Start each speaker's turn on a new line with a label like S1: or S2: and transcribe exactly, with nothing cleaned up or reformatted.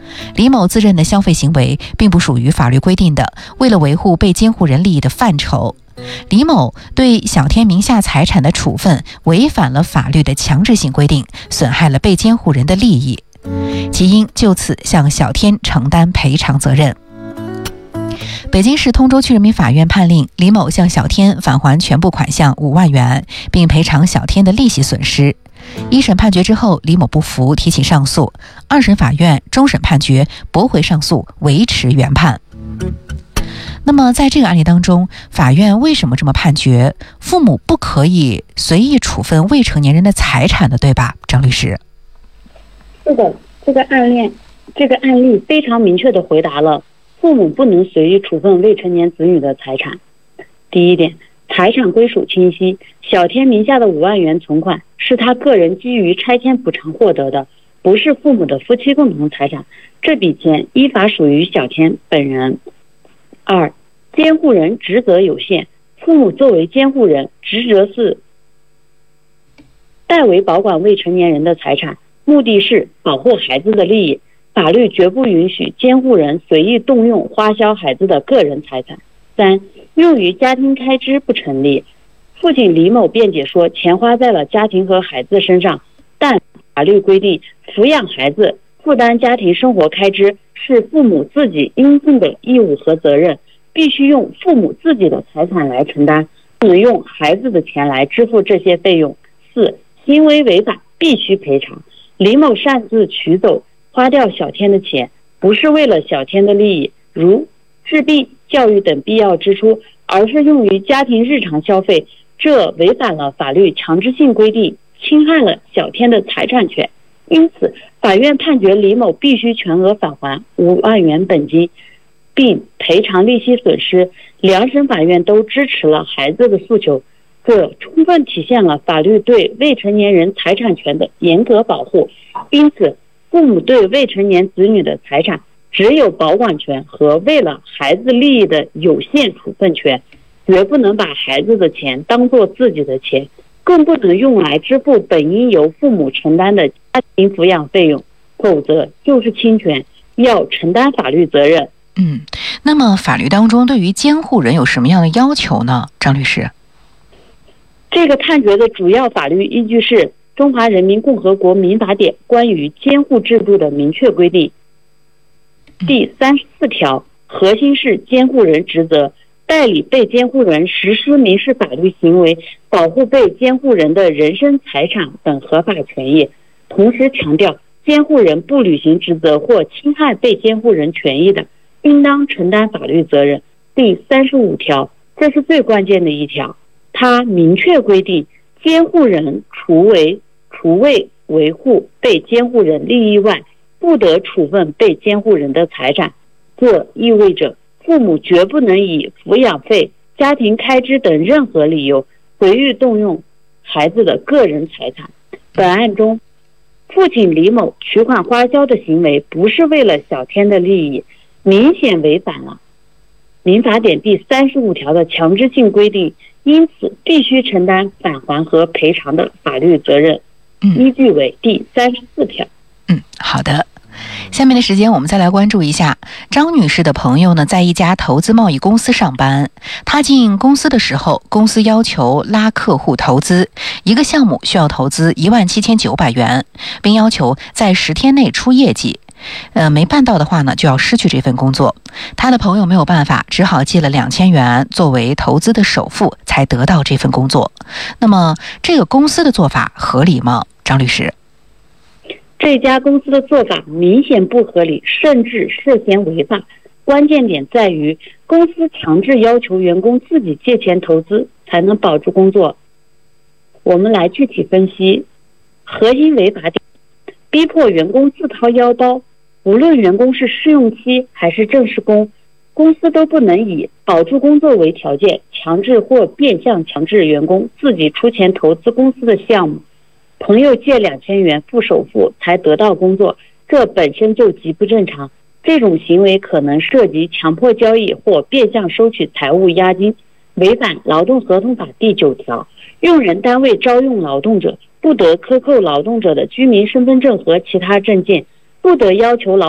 S1: 李某自认的消费行为并不属于法律规定的为了维护被监护人利益的范畴。李某对小天名下财产的处分违反了法律的强制性规定，损害了被监护人的利益，其应就此向小天承担赔偿责任。北京市通州区人民法院判令李某向小天返还全部款项五万元，并赔偿小天的利息损失。一审判决之后，李某不服，提起上诉。二审法院终审判决驳回上诉，维持原判。那么在这个案例当中，法院为什么这么判决？父母不可以随意处分未成年人的财产的，对吧，张律师？
S2: 是的，这个案例，这个案例非常明确地回答了父母不能随意处分未成年子女的财产。第一点，财产归属清晰，小天名下的五万元存款是他个人基于拆迁补偿获得的，不是父母的夫妻共同财产，这笔钱依法属于小天本人。二，监护人职责有限，父母作为监护人，职责是代为保管未成年人的财产，目的是保护孩子的利益，法律绝不允许监护人随意动用花销孩子的个人财产。三，用于家庭开支不成立。父亲李某辩解说，钱花在了家庭和孩子身上，但法律规定抚养孩子、负担家庭生活开支是父母自己应尽的义务和责任，必须用父母自己的财产来承担，不能用孩子的钱来支付这些费用。四，行为违法必须赔偿。李某擅自取走花掉小天的钱，不是为了小天的利益，如治病、教育等必要支出，而是用于家庭日常消费，这违反了法律强制性规定，侵害了小天的财产权。因此，法院判决李某必须全额返还五万元本金，并赔偿利息损失。两审法院都支持了孩子的诉求，这充分体现了法律对未成年人财产权的严格保护。因此，父母对未成年子女的财产只有保管权和为了孩子利益的有限处分权，绝不能把孩子的钱当作自己的钱，更不能用来支付本应由父母承担的家庭抚养费用，否则就是侵权，要承担法律责任。
S1: 嗯，那么法律当中对于监护人有什么样的要求呢？张律师？
S2: 这个判决的主要法律依据是《中华人民共和国民法典》关于监护制度的明确规定。第三十四条，核心是监护人职责，代理被监护人实施民事法律行为，保护被监护人的人身、财产等合法权益。同时强调，监护人不履行职责或侵害被监护人权益的，应当承担法律责任。第三十五条，这是最关键的一条，它明确规定，监护人除为除为维护被监护人利益外，不得处分被监护人的财产。这意味着父母绝不能以抚养费、家庭开支等任何理由随意动用孩子的个人财产。本案中，父亲李某取款花销的行为不是为了小天的利益，明显违反了民法典第三十五条的强制性规定，因此必须承担返还和赔偿的法律责任。依据为第三十四条。
S1: 嗯，好的。下面的时间我们再来关注一下张女士的朋友呢，在一家投资贸易公司上班。她进公司的时候，公司要求拉客户投资，一个项目需要投资一万七千九百元，并要求在十天内出业绩。呃，没办到的话呢，就要失去这份工作。她的朋友没有办法，只好借了两千元作为投资的首付，才得到这份工作。那么，这个公司的做法合理吗？张律师？
S2: 这家公司的做法明显不合理，甚至涉嫌违法。关键点在于，公司强制要求员工自己借钱投资才能保住工作。我们来具体分析核心违法点，逼迫员工自掏腰包，无论员工是试用期还是正式工，公司都不能以保住工作为条件，强制或变相强制员工自己出钱投资公司的项目。朋友借两千元付首付才得到工作，这本身就极不正常。这种行为可能涉及强迫交易或变相收取财物押金，违反劳动合同法第九条。用人单位招用劳动者，不得克扣劳动者的居民身份证和其他证件，不得要求劳